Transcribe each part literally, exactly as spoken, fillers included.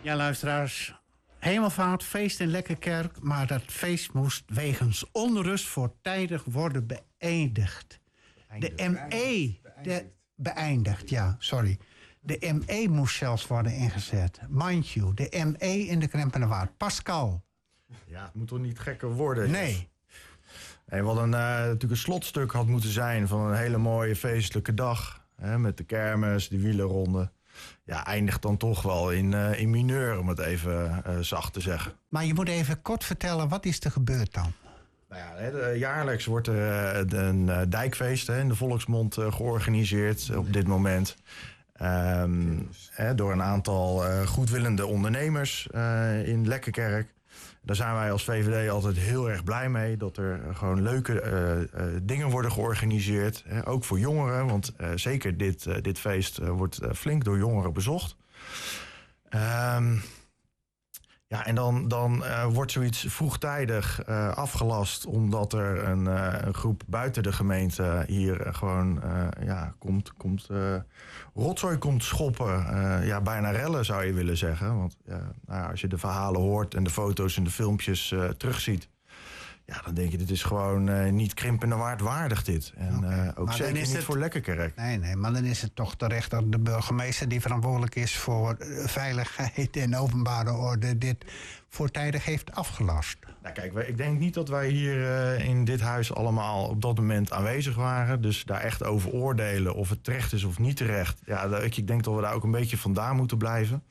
Ja, luisteraars. Hemelvaart, feest in Lekkerkerk, maar dat feest moest wegens onrust voortijdig worden beëindigd. De M E, de, beëindigd, ja, sorry. De M E moest zelfs worden ingezet. Mind you, de M E in de Krempenerwaard. Pascal. Ja, het moet toch niet gekker worden? Nee. En wat een, uh, natuurlijk een slotstuk had moeten zijn van een hele mooie feestelijke dag. Hè, met de kermis, de wielerronde. Ja, eindigt dan toch wel in, uh, in mineur, om het even uh, zacht te zeggen. Maar je moet even kort vertellen, wat is er gebeurd dan? Nou ja, hè, jaarlijks wordt er uh, een uh, dijkfeest hè, in de volksmond uh, georganiseerd op dit moment. Um, hè, door een aantal uh, goedwillende ondernemers uh, in Lekkerkerk. Daar zijn wij als V V D altijd heel erg blij mee. Dat er gewoon leuke uh, uh, dingen worden georganiseerd. Hè, ook voor jongeren. Want uh, zeker dit, uh, dit feest uh, wordt uh, flink door jongeren bezocht. Um, ja, en dan, dan uh, wordt zoiets vroegtijdig uh, afgelast. Omdat er een, uh, een groep buiten de gemeente hier uh, gewoon uh, ja, komt, komt uh, rotzooi komt schoppen. Uh, ja, bijna rellen zou je willen zeggen. Want ja, nou, als je de verhalen hoort en de foto's en de filmpjes uh, terugziet. Ja, dan denk je, dit is gewoon uh, niet Krempenerwaard waardig dit. En okay. uh, ook maar zeker niet het... voor Lekkerkerk. Nee, nee, maar dan is het toch terecht dat de burgemeester die verantwoordelijk is voor veiligheid en openbare orde dit voortijdig heeft afgelast. Nou kijk, ik denk niet dat wij hier uh, in dit huis allemaal op dat moment aanwezig waren. Dus daar echt over oordelen of het terecht is of niet terecht. Ja, ik denk dat we daar ook een beetje vandaan moeten blijven.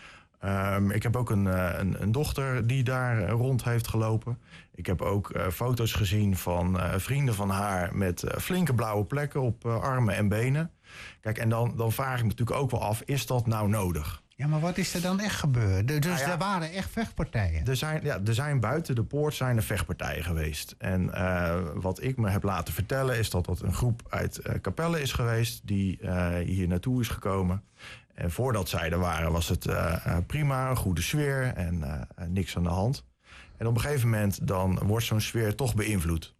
Um, ik heb ook een, een, een dochter die daar rond heeft gelopen. Ik heb ook uh, foto's gezien van uh, vrienden van haar met uh, flinke blauwe plekken op uh, armen en benen. Kijk, en dan, dan vraag ik me natuurlijk ook wel af, is dat nou nodig? Ja, maar wat is er dan echt gebeurd? Dus nou ja, er waren echt vechtpartijen? Er zijn, ja, er zijn buiten de poort zijn er vechtpartijen geweest. En uh, wat ik me heb laten vertellen is dat dat een groep uit uh, Capelle is geweest die uh, hier naartoe is gekomen. En voordat zij er waren was het uh, prima, een goede sfeer en uh, niks aan de hand. En op een gegeven moment dan wordt zo'n sfeer toch beïnvloed.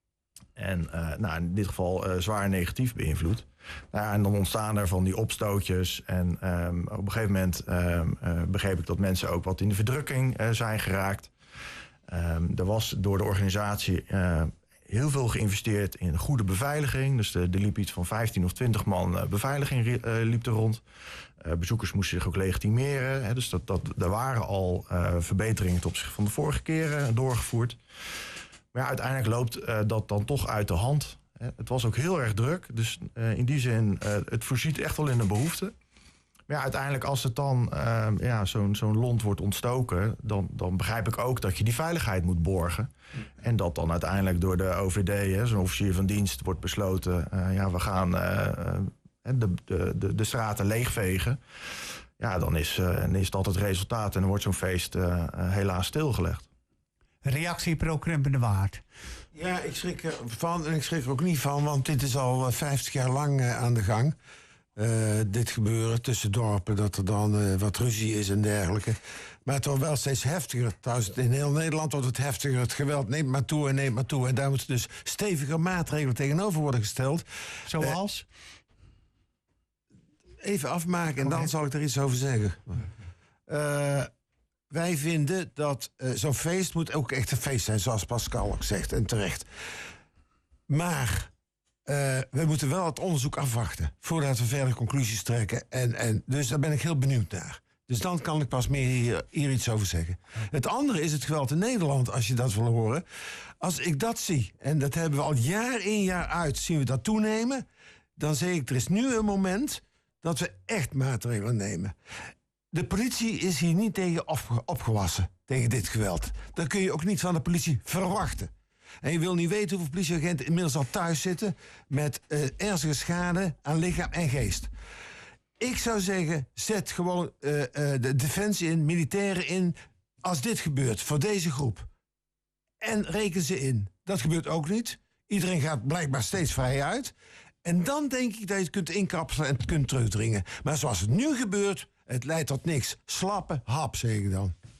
En uh, nou, in dit geval uh, zwaar negatief beïnvloed. Nou ja, en dan ontstaan er van die opstootjes. En um, op een gegeven moment um, uh, begreep ik dat mensen ook wat in de verdrukking uh, zijn geraakt. Um, er was door de organisatie uh, heel veel geïnvesteerd in goede beveiliging. Dus er liep iets van vijftien of twintig man uh, beveiliging uh, liep er rond. Uh, bezoekers moesten zich ook legitimeren. Hè, dus dat, dat, er waren al uh, verbeteringen ten opzichte van de vorige keren doorgevoerd. Maar ja, uiteindelijk loopt uh, dat dan toch uit de hand. Het was ook heel erg druk. Dus uh, in die zin, uh, het voorziet echt wel in de behoefte. Maar ja, uiteindelijk als het dan uh, ja, zo'n zo'n lont wordt ontstoken, Dan, dan begrijp ik ook dat je die veiligheid moet borgen. En dat dan uiteindelijk door de O V D, zo'n officier van dienst, wordt besloten. Uh, ja, we gaan uh, de, de, de, de straten leegvegen. Ja, dan is, uh, dan is dat het resultaat. En dan wordt zo'n feest uh, helaas stilgelegd. Reactie pro Krempenerwaard. Ja, ik schrik ervan en ik schrik er ook niet van, want dit is al vijftig jaar lang uh, aan de gang. Uh, dit gebeuren tussen dorpen, dat er dan uh, wat ruzie is en dergelijke. Maar het wordt wel steeds heftiger. Trouwens, in heel Nederland wordt het heftiger. Het geweld neemt maar toe en neemt maar toe. En daar moeten dus stevige maatregelen tegenover worden gesteld. Zoals? Uh, even afmaken en okay. Dan zal ik er iets over zeggen. Uh, Wij vinden dat uh, zo'n feest moet ook echt een feest zijn, zoals Pascal ook zegt, en terecht. Maar uh, we moeten wel het onderzoek afwachten voordat we verder conclusies trekken. En, en, dus daar ben ik heel benieuwd naar. Dus dan kan ik pas meer hier, hier iets over zeggen. Het andere is het geweld in Nederland, als je dat wil horen. Als ik dat zie, en dat hebben we al jaar in jaar uit, zien we dat toenemen. Dan zeg ik, er is nu een moment dat we echt maatregelen nemen. De politie is hier niet tegen opgewassen, tegen dit geweld. Dat kun je ook niet van de politie verwachten. En je wil niet weten hoeveel politieagenten inmiddels al thuis zitten met uh, ernstige schade aan lichaam en geest. Ik zou zeggen, zet gewoon uh, uh, de defensie in, militairen in, als dit gebeurt voor deze groep. En reken ze in. Dat gebeurt ook niet. Iedereen gaat blijkbaar steeds vrij uit. En dan denk ik dat je het kunt inkapselen en het kunt terugdringen. Maar zoals het nu gebeurt, het leidt tot niks. Slappe hap, zeg ik dan.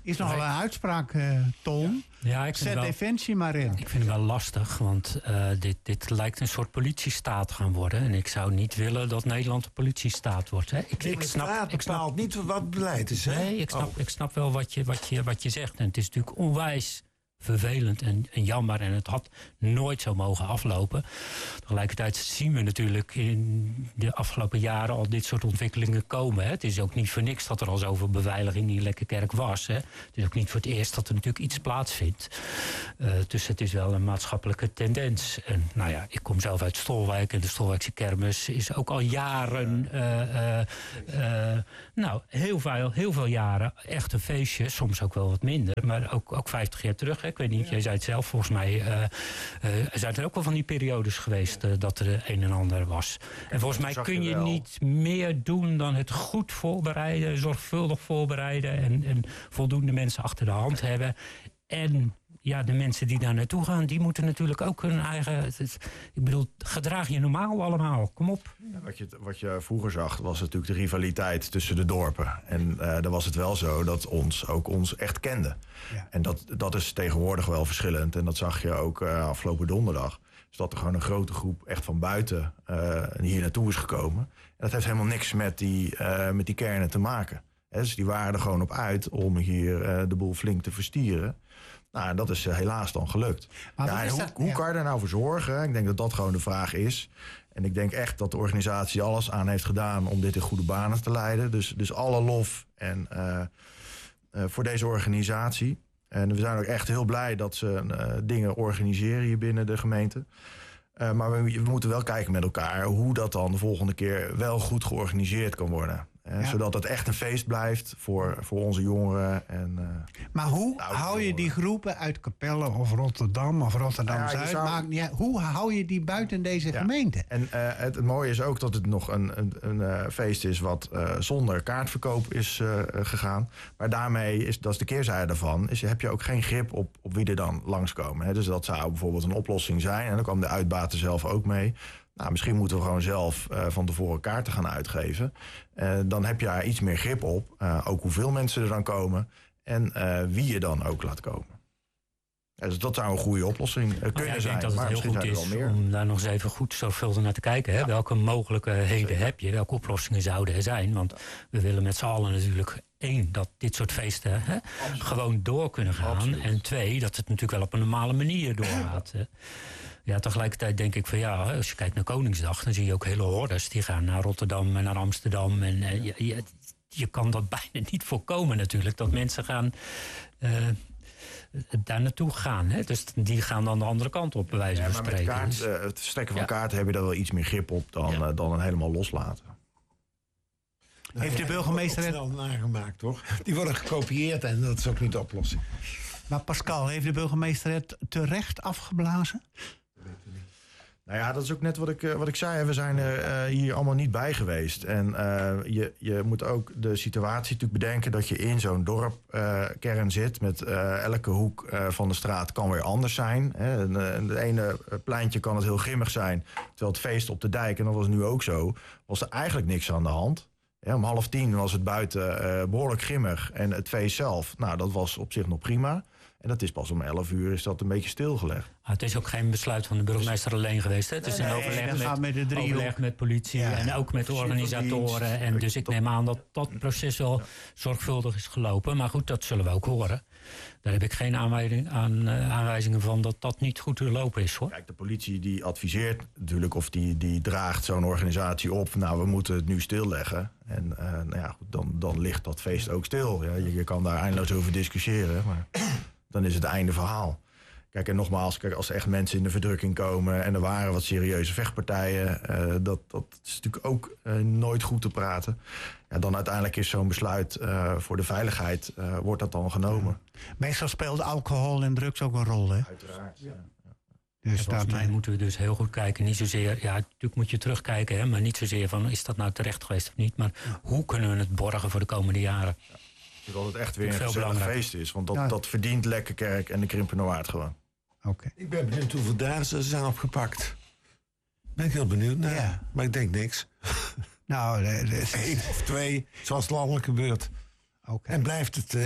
Is nogal een uitspraak, uh, Ton. Ja, ik Zet wel, Defensie maar in. Ik vind het wel lastig, want uh, dit, dit lijkt een soort politiestaat gaan worden. En ik zou niet willen dat Nederland een politiestaat wordt. Hè. Ik, ik snap, ik snap niet wat beleid is. Hè? Nee, ik snap, oh. ik snap wel wat je, wat, je, wat je zegt. En het is natuurlijk onwijs vervelend en, en jammer. En het had nooit zo mogen aflopen. Tegelijkertijd zien we natuurlijk in de afgelopen jaren al dit soort ontwikkelingen komen. Hè. Het is ook niet voor niks dat er al zoveel beveiliging in Lekkerkerk was. Hè. Het is ook niet voor het eerst dat er natuurlijk iets plaatsvindt. Uh, dus het is wel een maatschappelijke tendens. En nou ja, ik kom zelf uit Stolwijk. En de Stolwijkse kermis is ook al jaren... Uh, uh, uh, nou, heel veel, heel veel jaren echt een feestje. Soms ook wel wat minder. Maar ook, ook vijftig jaar terug. Hè. Ik weet niet, jij zei het zelf, volgens mij uh, uh, zijn er ook wel van die periodes geweest uh, dat er een en ander was. En volgens mij kun je niet meer doen dan het goed voorbereiden, zorgvuldig voorbereiden en, en voldoende mensen achter de hand hebben. En ja, de mensen die daar naartoe gaan, die moeten natuurlijk ook hun eigen... Het, ik bedoel, gedraag je normaal allemaal, kom op. Ja, wat, je, wat je vroeger zag, was natuurlijk de rivaliteit tussen de dorpen. En uh, dan was het wel zo dat ons ook ons echt kende. Ja. En dat, dat is tegenwoordig wel verschillend. En dat zag je ook uh, afgelopen donderdag. Dus dat er gewoon een grote groep echt van buiten uh, hier naartoe is gekomen. En dat heeft helemaal niks met die, uh, met die kernen te maken. He, dus die waren er gewoon op uit om hier uh, de boel flink te verstieren. Nou, dat is uh, helaas dan gelukt. Maar ja, en hoe, dat, hoe kan je daar nou voor zorgen? Ik denk dat dat gewoon de vraag is. En ik denk echt dat de organisatie alles aan heeft gedaan om dit in goede banen te leiden. Dus, dus alle lof en, uh, uh, voor deze organisatie. En we zijn ook echt heel blij dat ze uh, dingen organiseren hier binnen de gemeente. Uh, maar we, we moeten wel kijken met elkaar hoe dat dan de volgende keer wel goed georganiseerd kan worden. Hè, ja. Zodat het echt een feest blijft voor, voor onze jongeren. En, uh, maar hoe hou je die groepen uit Capelle of Rotterdam of Rotterdam-Zuid? Ja, zou... maakt niet, hoe hou je die buiten deze ja. gemeente? En uh, het, het mooie is ook dat het nog een, een, een uh, feest is wat uh, zonder kaartverkoop is uh, gegaan. Maar daarmee, is, dat is de keerzijde daarvan, is, heb je ook geen grip op, op wie er dan langskomen. Hè. Dus dat zou bijvoorbeeld een oplossing zijn. En dan kwam de uitbater zelf ook mee. Nou, misschien moeten we gewoon zelf uh, van tevoren kaarten gaan uitgeven. Uh, dan heb je daar iets meer grip op. Uh, ook hoeveel mensen er dan komen. En uh, wie je dan ook laat komen. Ja, dus dat zou een goede oplossing uh, kunnen ja, ik zijn. denk dat het heel goed is om daar nog eens even goed zorgvuldig naar te kijken. Hè? Ja. Welke mogelijkheden Zeker. heb je? Welke oplossingen zouden er zijn? Want ja. we willen met z'n allen natuurlijk... één, dat dit soort feesten hè, gewoon door kunnen gaan. Absoluut. En twee, dat het natuurlijk wel op een normale manier doorgaat. Hè. Ja, tegelijkertijd denk ik van ja, als je kijkt naar Koningsdag... dan zie je ook hele hordes die gaan naar Rotterdam en naar Amsterdam. En uh, je, je, je kan dat bijna niet voorkomen natuurlijk. Dat mensen gaan uh, daar naartoe gaan. Hè. Dus die gaan dan de andere kant op, bij wijze van ja, maar spreken. Met kaart, uh, het strekken van ja. kaarten heb je daar wel iets meer grip op... dan, ja. uh, dan een helemaal loslaten. Nou, heeft de burgemeester... Het snel nagemaakt, toch? Die worden gekopieerd en dat is ook niet de oplossing. Maar Pascal, heeft de burgemeester het terecht afgeblazen? Nou ja, dat is ook net wat ik, wat ik zei. We zijn er uh, hier allemaal niet bij geweest. En uh, je, je moet ook de situatie natuurlijk bedenken... dat je in zo'n dorpkern uh, zit. Met uh, elke hoek uh, van de straat kan weer anders zijn. Hè. En, uh, en het ene pleintje kan het heel grimmig zijn. Terwijl het feest op de dijk, en dat was nu ook zo... was er eigenlijk niks aan de hand. Ja, om half tien was het buiten uh, behoorlijk grimmig. En het feest zelf, nou, dat was op zich nog prima. En dat is pas om elf uur is dat een beetje stilgelegd. Ah, het is ook geen besluit van de burgemeester alleen geweest. Hè? Het is een nee, overleg, met, met, de drie overleg met politie ja. en ook met de organisatoren. En dus ik neem aan dat dat proces wel ja. zorgvuldig is gelopen. Maar goed, dat zullen we ook horen. Daar heb ik geen aanwijzing, aan, uh, aanwijzingen van dat dat niet goed te lopen is, hoor. Kijk, de politie die adviseert natuurlijk of die, die draagt zo'n organisatie op. Nou, we moeten het nu stilleggen. En uh, nou ja, goed, dan, dan ligt dat feest ook stil. Ja, je, je kan daar eindeloos over discussiëren, maar dan is het einde verhaal. Kijk, en nogmaals, kijk, als er echt mensen in de verdrukking komen... en er waren wat serieuze vechtpartijen... Uh, dat, dat is natuurlijk ook uh, nooit goed te praten. Ja, dan uiteindelijk is zo'n besluit uh, voor de veiligheid... Uh, wordt dat dan genomen. Ja. Meestal speelt alcohol en drugs ook een rol, hè? Uiteraard, ja. ja. Dus ja, volgens mij moeten we dus heel goed kijken. Niet zozeer, ja, natuurlijk moet je terugkijken... Hè, maar niet zozeer van, is dat nou terecht geweest of niet... maar ja. hoe kunnen we het borgen voor de komende jaren? Ja. Dat het echt weer een gezellig feest is. Want dat, ja. dat verdient Lekkerkerk en de Krimpenoord gewoon. Okay. Ik ben benieuwd hoeveel dagen ze zijn opgepakt. Ben ik heel benieuwd naar. Ja. Maar ik denk niks. Nou, de, de, Eén of twee, zoals landelijk gebeurt. Okay. En blijft het uh,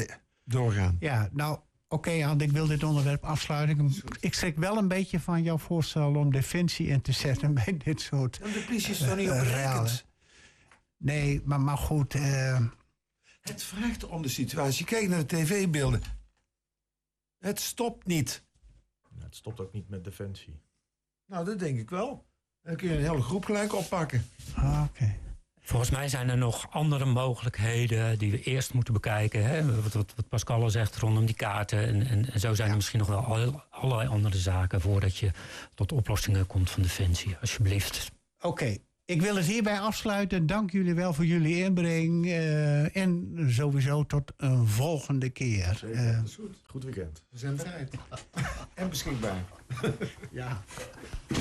doorgaan. Ja, nou, oké, okay, Ant, ik wil dit onderwerp afsluiten. Ik schrik wel een beetje van jouw voorstel om Defensie in te zetten bij dit soort En de politie is toch niet op uh, berekend? Nee, maar, maar goed. Uh... Het vraagt om de situatie. Kijk naar de tv-beelden. Het stopt niet. Ja, het stopt ook niet met Defensie. Nou, dat denk ik wel. Dan kun je een hele groep gelijk oppakken. Ah, oké. Okay. Volgens mij zijn er nog andere mogelijkheden die we eerst moeten bekijken. Hè? Wat, wat, wat Pascal al zegt rondom die kaarten. En, en, en zo zijn ja. er misschien nog wel al, allerlei andere zaken voordat je tot oplossingen komt van Defensie. Alsjeblieft. Oké, okay. Ik wil het hierbij afsluiten. Dank jullie wel voor jullie inbreng. Uh, en sowieso tot een volgende keer. Uh, dat is goed. Goed weekend. We zijn bereid. En beschikbaar. Ja.